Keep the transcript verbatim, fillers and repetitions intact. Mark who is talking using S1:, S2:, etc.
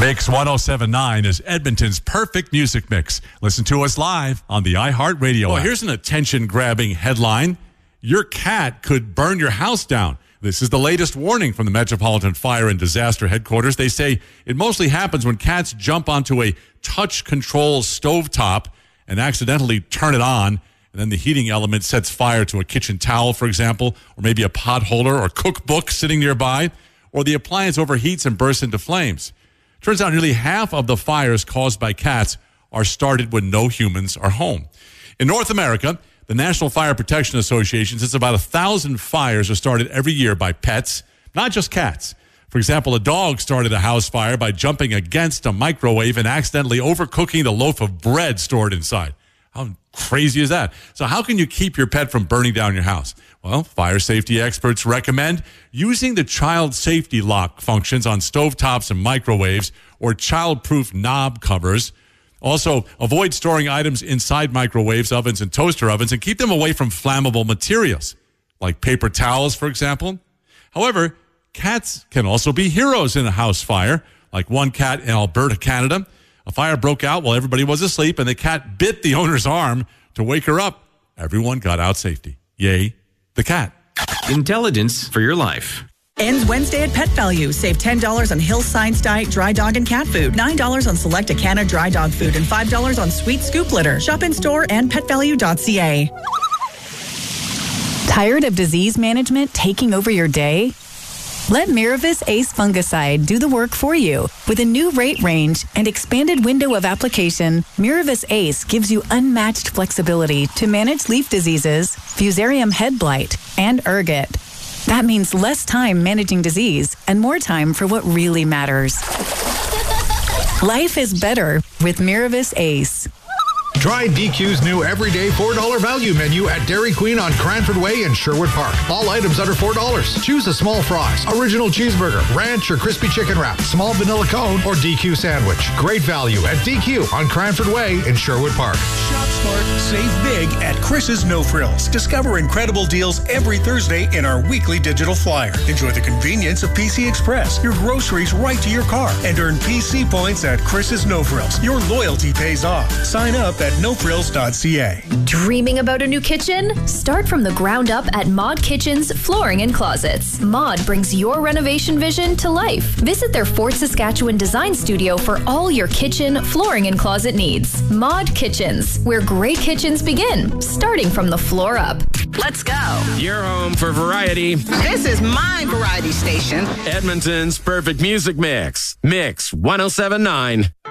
S1: Mix one oh seven point nine is Edmonton's perfect music mix. Listen to us live on the iHeartRadio
S2: Well,
S1: app.
S2: here's an attention-grabbing headline. Your cat could burn your house down. This is the latest warning from the Metropolitan Fire and Disaster Headquarters. They say it mostly happens when cats jump onto a touch control stovetop and accidentally turn it on, and then the heating element sets fire to a kitchen towel, for example, or maybe a pot holder or cookbook sitting nearby, or the appliance overheats and bursts into flames. Turns out nearly half of the fires caused by cats are started when no humans are home. In North America, the National Fire Protection Association says about a thousand fires are started every year by pets, not just cats. For example, a dog started a house fire by jumping against a microwave and accidentally overcooking the loaf of bread stored inside. How crazy is that? So how can you keep your pet from burning down your house? Well, fire safety experts recommend using the child safety lock functions on stovetops and microwaves or child-proof knob covers. Also, avoid storing items inside microwaves, ovens, and toaster ovens, and keep them away from flammable materials, like paper towels, for example. However, cats can also be heroes in a house fire, like one cat in Alberta, Canada. A fire broke out while everybody was asleep, and the cat bit the owner's arm to wake her up. Everyone got out safely. Yay, the cat.
S3: Intelligence for your life.
S4: Ends Wednesday at Pet Value. Save ten dollars on Hill Science Diet dry dog and cat food, nine dollars on select Acana dry dog food, and five dollars on Sweet Scoop litter. Shop in store and pet value dot c a.
S5: Tired of disease management taking over your day? Let Miravis Ace Fungicide do the work for you. With a new rate range and expanded window of application, Miravis Ace gives you unmatched flexibility to manage leaf diseases, fusarium head blight, and ergot. That means less time managing disease and more time for what really matters. Life is better with Miravis Ace.
S6: Try D Q's new everyday four dollar value menu at Dairy Queen on Cranford Way in Sherwood Park. All items under four dollars. Choose a small fries, original cheeseburger, ranch or crispy chicken wrap, small vanilla cone, or D Q sandwich. Great value at D Q on Cranford Way in Sherwood Park.
S7: Shop smart, save big at Chris's No Frills. Discover incredible deals every Thursday in our weekly digital flyer. Enjoy the convenience of P C Express, your groceries right to your car, and earn P C points at Chris's No Frills. Your loyalty pays off. Sign up at no frills dot c a.
S8: Dreaming about a new kitchen? Start from the ground up at Mod Kitchens Flooring and Closets. Mod brings your renovation vision to life. Visit their Fort Saskatchewan design studio for all your kitchen, flooring, and closet needs. Mod Kitchens, where great kitchens begin, starting from the floor up.
S9: Let's go.
S3: Your home for variety.
S9: This is my variety station.
S3: Edmonton's perfect music mix. Mix one oh seven point nine.